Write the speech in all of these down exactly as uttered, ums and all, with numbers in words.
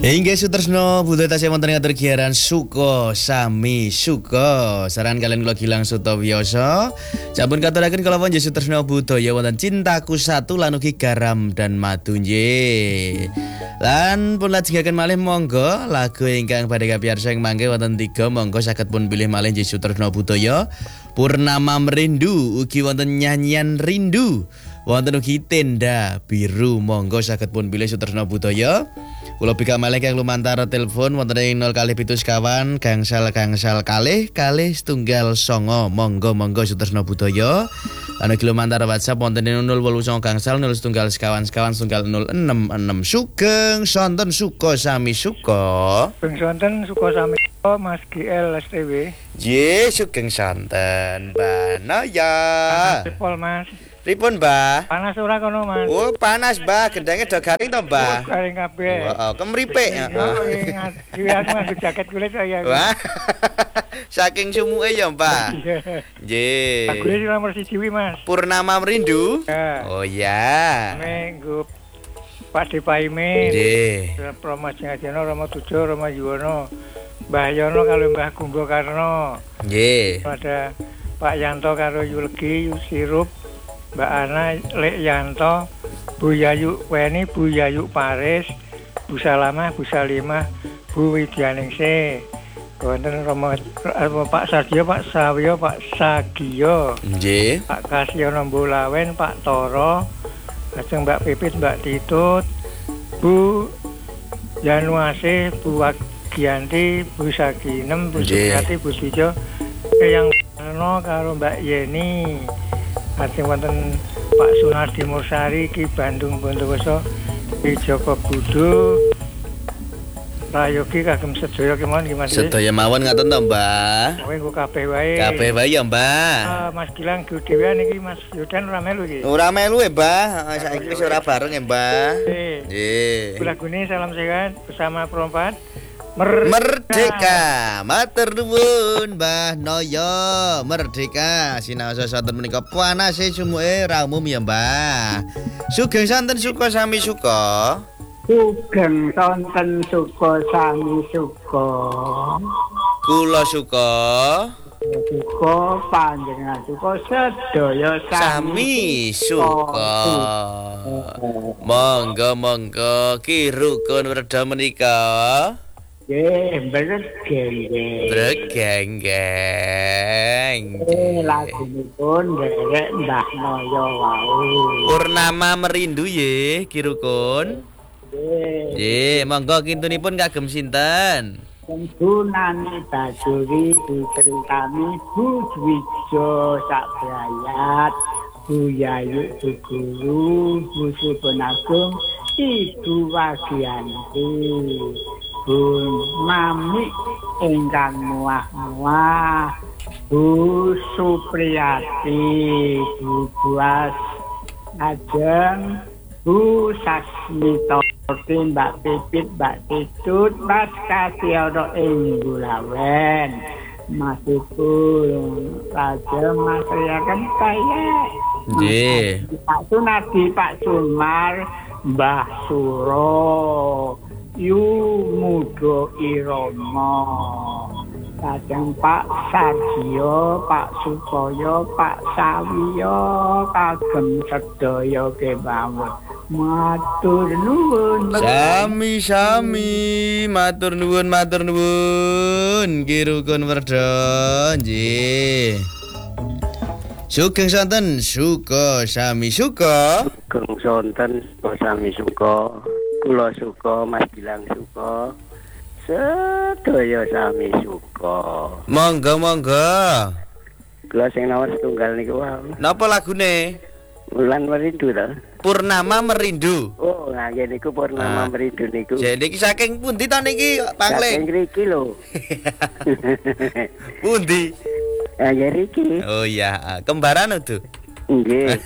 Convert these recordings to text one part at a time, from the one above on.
Inggih Sutresno budaya tasih wonten ing atur giaran Suko Sami Suko. Saran kalian kula Gilang Sutawiyasa. Sampun katuraken kala panjenengan Sutresno budaya wonten Cintaku Satu lan ugi Garam dan Madu nggih. Lan pun lajengaken malih monggo lagu ingkang badhe kapiyarsa ing mangke wonten tiga monggo saged pun pilih malih nggih Sutresno budaya. Purnama Merindu ugi wonten nyanyian Rindu. Wonten ugi Tenda Biru monggo saged pun pilih Sutresno budaya. Kula bika malih kang lumantar telepon wonten ing nol kalih pitu sekawan gangsal gangsal kalih kalih setunggal songo monggo monggo Sutresno budaya. Lan ugi lumantar WhatsApp wonten ing nol wolu songo gangsal nol setunggal sekawan sekawan setunggal nol enam enam. Sugeng sonten Suko Sami Suko. Sugeng sonten Suko Sami Suko Mas G L S T W. Ye sugeng sonten Banaya. Pol Mas. Pripun, Mbah? Panas ora kono, Mas? Oh, panas, Mbah. Gendenge do garing to, Mbah? Oh, garing kabeh. Heeh, kemripik. Heeh. Aku nganggo jaket kulit saya. Wah. Saking sumuke ya, Mbah. Nggih. Aku iki nomor siji wi, Mas. Purnama Merindu? Ya. Oh ya. Menggo Pak Depaimin. Nggih. Promo Jengajana, Romo Tujo, Romo Yuwono. Mbah Yono karo Mbah Gumbo Karno. Nggih. Pada Pak Yanto karo Yulgi Sirup. Mbak Ana, Lek Yanto, Bu Yayu Weni, Bu Yayu Paris, Bu Salamah, Bu Salimah, Bu Widyaningsih, wonten Romo Pak Sarjo, Pak Sawiyo, Pak Sagio, Nggih. Pak Kasyono Mbulawen, Pak Toro, lajeng Mbak Pipit, Mbak Titut, Bu Januase, Bu Wagianti, Bu Saginem, Bu Suryati, Bu Tijo, Eyang Warno karo Mbak Yeni. Lajeng wonten Pak Sunardi Mursari Ki Bandung Bondowoso Ki Joko Budo Rayogi kagem sedaya kemawon nggih Mas. Sedaya mawon ngaten to, Mbah. Kowe engko kabeh wae. Kabeh wae ya, Mbah. Uh, Mas Gilang dhewean iki Mas Yudan ora melu iki. Ora melu e, Mbah. Saiki wis ora bareng e, Mbah. Nggih. Lagune salam sehat bersama perempat. Merdeka. Merdeka. Matur nuwun Mbah Noyo. Merdeka. Sinaosa sonten menika panase sumuke ra umum ya, Mbah. Sugeng sonten Suko Sami Suko. Sugeng sonten Suko Sami Suko. Kula Suko. Suko panjenengan Suko sedaya Sami Suko. Monggo monggo Ki Rukun Werda menika. Nggih, bergeng. Bergenggeng. Eh, lagunipun nderek Mbah Noyo wau. Purnama Merindu ye, Ki Rukun. Nggih. Nggih, monggo kintunipun kagem sinten? Sunani Basuri Bu Sri Kami Bu Dwijo Sakbrayat Bu Yayu Bu Guru Bu Subonagung Ibu Wagianti Bu Mami ingkang muah-muah Bu Supriyati Bu Buas Ajeng Bu Sasmito Mbak Pipit Mbak Titut Mas Kasyono ing Bulawen Mas Ibu Raja Mas Riakan saya Nggih. Pak Sunardi Pak Sumar Mbah Suro Yu Mudo Iromo Kadang Pak Sarjo, Pak Sukoyo, Pak Sawiyo, kagem sedaya kemawon. Matur nuwun. Sami-sami, matur nuwun, matur nuwun. Ki Rukun Werda, nggih. Sugeng sonten Suko Sami Suko. Sugeng sonten Suko Sami Suko. Kula Suko, Mas Gilang Suko. Sedaya Sami Suko. Monggo monggo. Kula sing nomor setunggal niku wae. Napa lagune? Wulan Merindu to. Purnama Merindu. Oh, nggih niku Purnama Ah. Merindu niku. Jadi niki saking pundi to niki, Pangling? Saking mriki lho. Pundi? Ah, ya riki. Oh iya, kembaran itu. Nggih.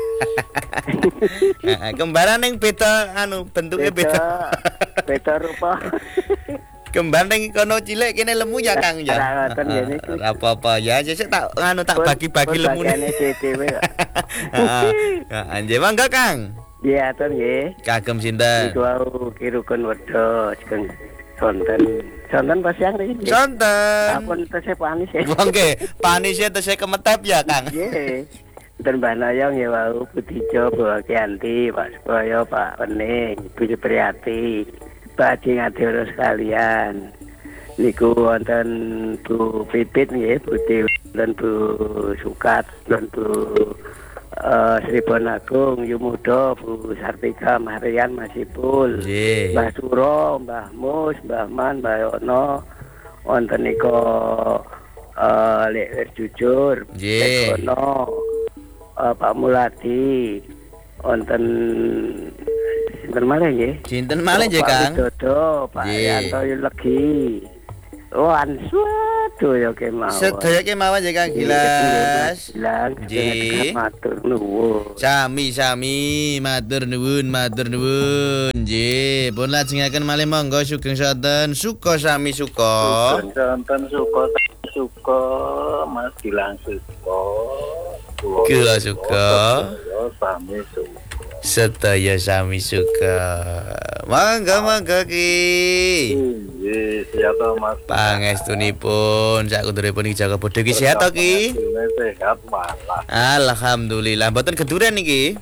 Kembaran yang beda anu bentuknya beda. Beda rupa. Kembar ning kono cilik kene lemu ya Kang ya. Ora ngoten ya niku. Ora apa-apa ya, sesuk tak anu tak bagi-bagi lemune. Dhewe. Heeh. Heeh, nggih mangga Kang. Iya, ten nggih. Kagem sinten? Iku wau kirukun wedhos keng sonten. Sonten pas siang iki. Sonten. Ampun tesih panis ya. Oke, panisnya tesih kemetep ya, Kang. Nggih. Dan Mbak Nayong ya wau Budijo Bawa Kianti, Pak Sukoyo, Pak Pening, Ibu Supriyati, Pak Haji Ngadiono sekalian. Niku wonten Bu Pipit nggih, Bu Dewi dan Bu Sukat dan Bu uh, Sri Bonagung, Yumudo, Bu Sartika, Marian, Masipul, Nggih. Mbah Suro, Mbah Mus, Mbah Man, Mbah Yono, wonten niko uh, Lek Jujur, Nggih. Tegono, uh, Pak Muladi, wonten sinten malih nggih? Sinten malih nggih, Kang? Pak Widodo, Pak Nggih. Yanto Legi. Wan sedaya kemawon. Sedaya kemawon nggih, Kang Gilas. Gilang. Nggih. Matur nuwun. Sami-sami matur nuwun, matur nuwun. Nggih, pun lajengaken malih monggo sugeng sonten suka sami suka. Sonten suka suka Mas Gilang suka. Kula suka. Sami suka. Sedaya sami suka. Mangga mangga ki. Nggih, siapa Mas? Pangestunipun sak kunduripun iki jaga bodho ki sehat to ki? Sehat malah. Alhamdulillah, mboten keduren iki.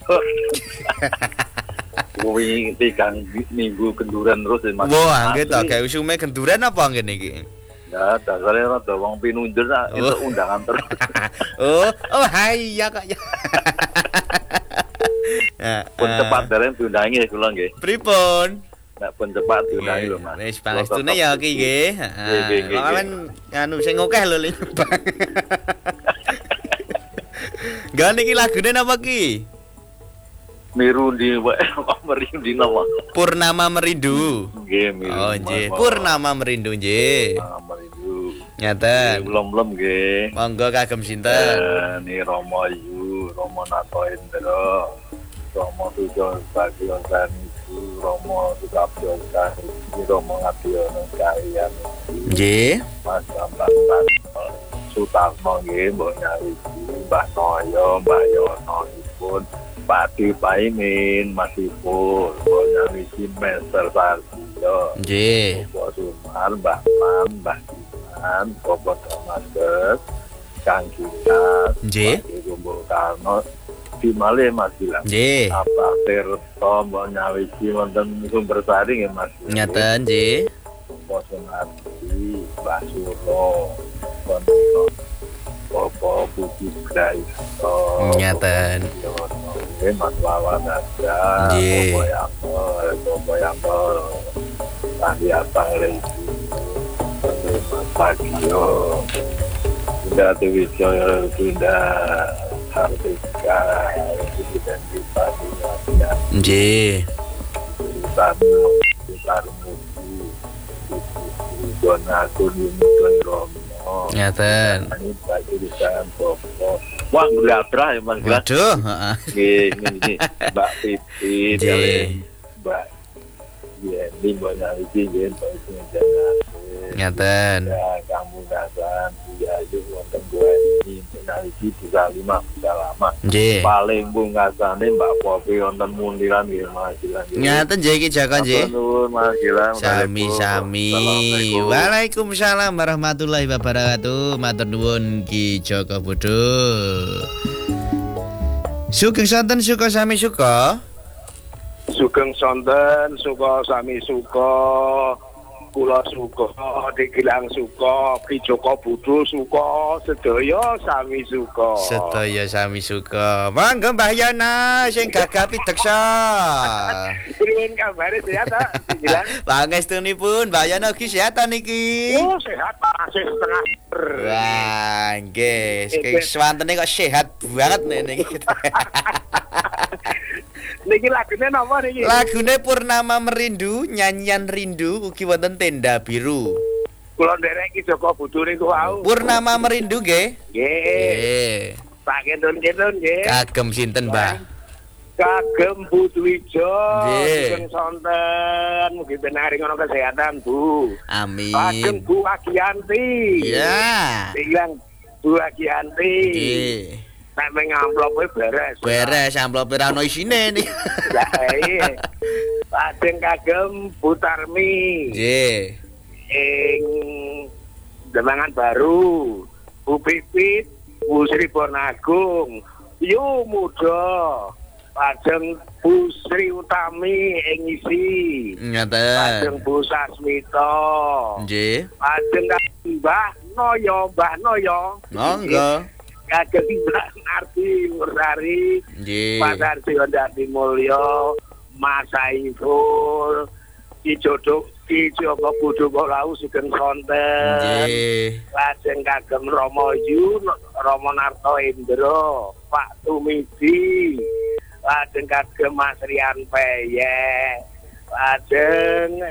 Kuwi tiga minggu kenduran terus ya, Mas. Wah, nggih to, gawe usume kenduren apa ngene iki? Ya, dasarnya rada wong pinunjul sak itu Oh. undangan terus. Oh, oh hai ya kok ya. Ya, Pun eh, cepat dereng diundangi ya kula nggih. pripun? Nek pun cepat diundangi lho, Mas. Wis pangestune ya iki nggih. Nggih, nggih, nggih. Heeh. Kan anu sing akeh lho lho. Gak niki lagune napa ki? Mirundi wae kok merindi nama. Purnama Merindu. Nggih, mirundi. Oh nggih, Purnama Merindu nggih. Merindu. Nyata. Belum-belum nggih. Monggo kagem sinten? Eh, Ni Romo Yu, Romo Nato Indro, Romo Tujo Bagio Saniku, Romo Sukapjo Saniku, Romo Ngadiono Kayan, Nggih. Mas Bambang Banto, Sutarno nggih, Mbok Nyawiji, Mbak Noyo, Mbak Yono ipun, Pak Di Paimin, Mas Ipul, Mbok Nyawiji, Mester Sarjo, Nggih. Mbok Sumar, Mbak Man, Mbak Diman, Bobo Thomas Kang Gilas, Nggih. Kumpul Karno, di Malih Mas Gilang. Nggih. Apa Tirto, Mbok Nyawiji, wonten sumber sari nggih Mas. Nyata nggih. Mbok Sunardi, Mbak Suro, wonten Bobo Budi Graisto. Nyaten. Nggih Mas Wawan aja. Nggih. Bobo Yangol, Bobo Yangol. Tadi apa lagi? Mas Pagio. Bunda Dewi Joyo, Bunda Hartika, dan kita tidak Nggih. Tanu, Tarmuji, Dona Kuning, Don Romo. Nyaten. Ini bagi di sana Bobo. Wah, berlatrah ya Mas Glas. Waduh, heeh. Ini, ini, Mbak Titi, Nggih. Mbak Yeni, Mbak Nyawiji, Mbak Sinjana. Nyaten. Ya, kamu datang, dia aja wonten gue ini menaliki bisa lima bisa lama. Nggih. Paling bungkasane Mbak Popi wonten mundiran nggih Mas Gilang. Nyaten nggih iki Jaka nggih. Matur nuwun Mas Gilang. Sami-sami. Assalamualaikum. Waalaikumsalam warahmatullahi wabarakatuh. Matur nuwun Ki Joko Bodho. Sugeng sonten suka sami suka. Sugeng sonten suka sami suka, kula suka, Digilang suka, Ki Joko Bodho suka, sedaya sami suka. Sedaya sami suka. Monggo Mbah Yana sing gagah pideksa. Pripun kabare sehat ta, Digilang? Pangestunipun Mbah Yana ugi sehat ta niki. Oh, sehat masih setengah. Wah, nggih, sing swantene kok sehat banget nek niki. Niki lagune napa niki? Lagune Purnama Merindu, nyanyian rindu ugi wonten Tenda Biru. Kula nderek Ki Joko Bodho niku wau. Purnama Merindu nggih. Nggih. Nggih. Pak Kendon-kendon nggih. Kagem sinten, Mbah? Kagem Bu Dwijo, Nggih. sugeng sonten, mugi benaring ana kesehatan Bu. Amin. Kagem Bu Agianti. Ya. Bilang Bu Agianti. Nggih. nek meng amplope beres. Beres amplop ora ono isine nih. Lah iya. Lajeng kagem Butarmi. Nggih. Ing Demangan Baru. Bu Pipit, Bu Sri Bonagung, Yu Muda. Lajeng Bu Sri Utami ing isi. Ngaten. Lajeng Bu Sasmita. Nggih. Lajeng Mbah Noyo, Mbah Noyo. Monggo. Kagem Mbah Narti Mursari. Nggih. Mas Arti Wandati Mulyo, Mas Saiful, Ki Jodo, Ki Joko Budu Kolau Sugeng Sonten. Nggih. Lajeng kagem Romo Yu, Romo Narto Indro, Pak Tumidi. Lajeng kagem Mas Rian Peye. Lajeng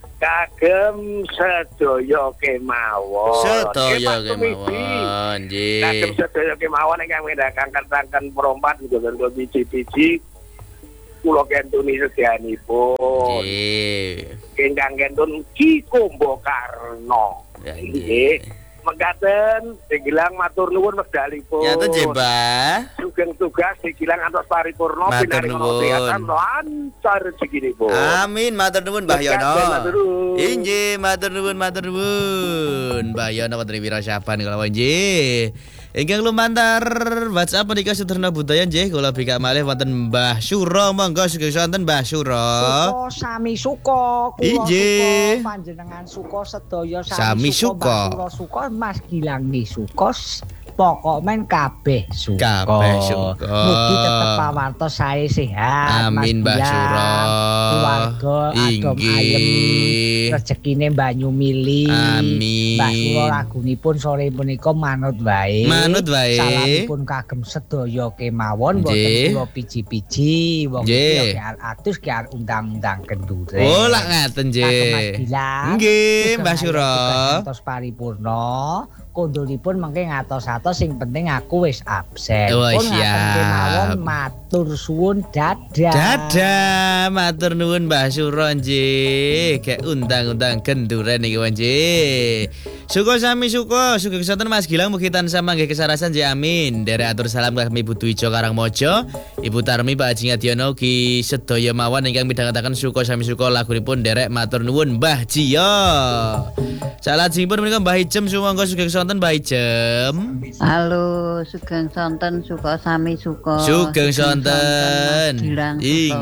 kagem sedaya kemawon. Sedaya Eh, Pak Tumidi. kemawon. Kagem Nggih. sedaya kemawon ingkang midhangkan-kangkan perompat nggon biji-biji kula kentuni sedyanipun. Nggih. Ingkang kentun Ki Kombo Karno. Ya, Nggih. nggih. Mekaten digilang matur nuwun wekdalipun. Nyata nggih, Mbah. Sugeng tugas digilang antos paripurna Matur pinaringan nuwun. kesehatan lancar rezekinipun. Amin, matur nuwun Mbah Yono. Matur nuwun. Inggih, matur nuwun, matur nuwun. Mbah Yono Patri Wirasyaban kula nggih. Ingkang lumantar WhatsApp menika Suterna Budaya nggih kula bikak malih wonten Mbah Suro, monggo sugeng sonten Mbah Suro. Suko sami suko, kula Inggih. suko, panjenengan suko sedaya Sami sami suko. suko, Mbah Suro suko, Mas Gilang ni suko, pokok men kabeh suko. Kabeh suko. Mugi tetep pawartos sae sehat. Amin, Mbah Mas Suro. Gilang, keluarga adom Inggih. ayem, rezekine banyu mili. Amin. Mbah Suro lagunipun sore punika manut wae. Manut wae. Salamipun kagem sedaya kemawon Nggih. boten kula piji-piji wong Nggih. iki ya atus ki arep undang-undang kendure. Oh, lak ngaten Kagem Mas nggih. Gilang. Nggih, Sugeng Mbah Suro. ayat ngantos paripurna. Kondolipun mengke ngatos-atos sing penting aku wis absen. Oh, Pun ngaten siap. kemawon matur suwun dadah. Dadah, matur nuwun Mbah Suro nggih. Kayak undang-undang genduren iki nggih. Syukur sami syukur, sugeng sonten Mas Gilang mugi tansah manggih kesarasan nggih amin. Derek atur salam kagem Ibu Dwijo Karangmojo, Ibu Tarmi, Pak Haji Ngadiono ugi sedaya mawon ingkang midhangetaken syukur sami syukur lagunipun derek matur nuwun Mbah Jiyo. Salajengipun menika Mbah Ijem sumangga sugeng sonten Mbah Ijem. Halo, sugeng sonten suka sami suka. Sugeng sonten. Gilang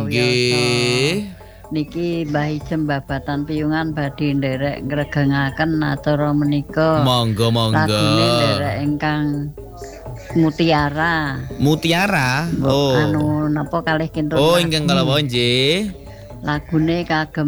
Inggih. Niki Mbah Ijem babatan piyungan badhe nderek ngregengaken acara menika. Monggo monggo. Lagune nderek ingkang Mutiara. Mutiara. Oh. Anu napa kalih kintun. Oh, ingkang kalawon nggih. Lagune kagem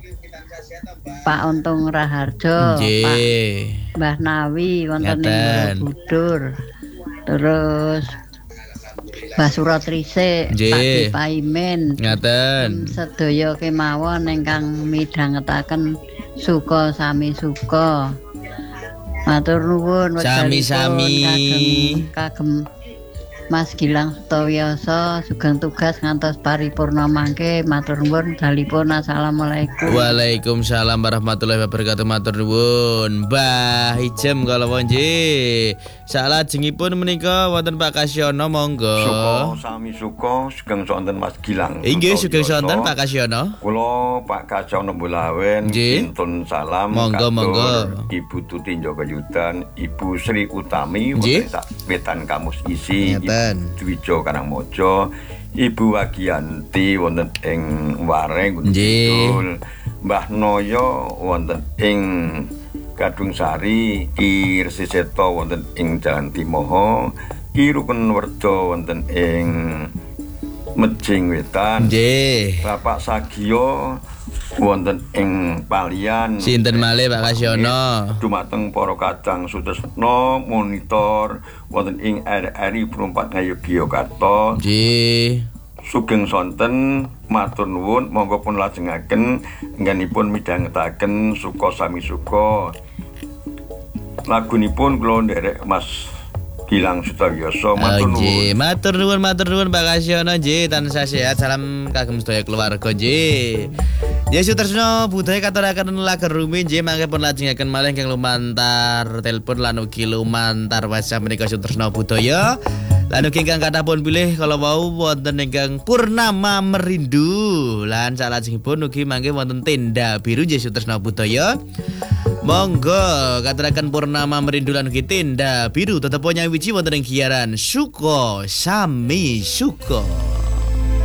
Pak Untung Raharjo, Pak Nggih. Mbah Nawi wonten ing Ngaten. Borobudur. Terus Mbah Suratrise, Nggih. Pak Dipaimin. Ngaten. Sedaya kemawon ingkang midhangetaken suka sami suka. Matur nuwun Sami-sami. kagem kagem Mas Gilang Sutawiyasa sugeng tugas ngantos paripurna mangke matur nuwun dalipun assalamualaikum. Waalaikumsalam warahmatullahi wabarakatuh. Matur nuwun Mbah Ijem kalawon nggih. Salajengipun menika wonten Pak Kasyono monggo. Suko sami suko sugeng sonten Mas Gilang. Inggih sugeng sonten Pak Kasyono. Kula Pak Kasyono Bulawen Nggih. kintun salam Monggo, katur monggo. Ibu Tuti Jogayudan, Ibu Sri Utami Nggih. wonten sak Wetan Kamus Isi, Ngeten. Ibu Dwijo Karangmojo, Ibu Wagiyanti wonten ing Wareng Gunung Nggih. Kidul, Mbah Noyo wonten ing Kadung Sari, Ki Resi Seto wonten ing Jalan Timoho, Ki Rukun Werdo wonten ing Mejing Wetan, Nggih. Bapak Sagio wonten ing Palian. Sinten malih Pak Kasyono. Dumateng para kadang Sutresno monitor wonten ing R R I Perumpat Ngayogyakarta. Nggih. Sugeng sonten matur nuwun monggo pun lajengaken engganipun midhangetaken suka sami suka. Lagunipun kula nderek Mas Gilang Sutawiyasa matur nuwun. Nggih, matur nuwun matur nuwun Pak Kasyono nggih, tansah sehat, salam kagem sedaya keluarga nggih. Yesus Tresno budaya katuraken lager rumi nggih mangke pun lajengaken malih ingkang lumantar telepon lan ugi lumantar WhatsApp menika Yesus Tresno budaya. Lan ugi ingkang kathah pun pilih kala wau wonten ingkang Purnama Merindu. Lan salajengipun ugi mangke wonten Tenda Biru Yesus Tresna Budaya. Monggo katuraken Purnama Merindu lan ugi Tenda Biru tetep nyawiji wonten ing giaran Suko Sami Suko.